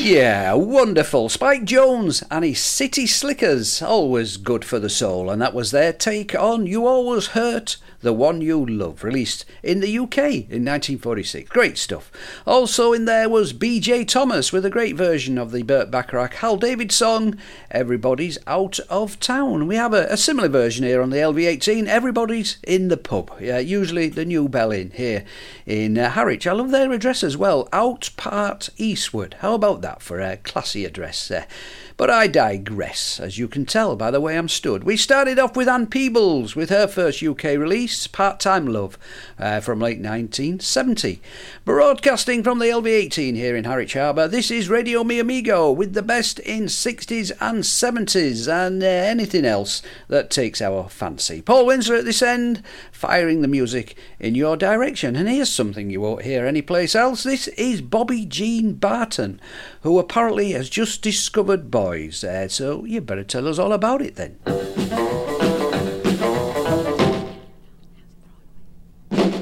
Yeah, wonderful. Spike Jones and his City Slickers, always good for the soul, and that was their take on You Always Hurt the One You Love, released in the UK in 1946. Great stuff. Also in there was B.J. Thomas with a great version of the Burt Bacharach Hal David song, Everybody's Out of Town. We have a similar version here on the LV18, Everybody's in the Pub. Yeah, usually the New Bell Inn here in Harwich. I love their address as well, Out Part Eastward. How about that for a classy address? But I digress, as you can tell by the way I'm stood. We started off with Ann Peebles with her first UK release, Part-Time Love, from late 1970. Broadcasting from the LV18 here in Harwich Harbour, this is Radio Mi Amigo with the best in 60s and 70s and anything else that takes our fancy. Paul Windsor at this end, firing the music in your direction. And here's something you won't hear anyplace else. This is Bobby Jean Barton, who apparently has just discovered boys, so you better tell us all about it then.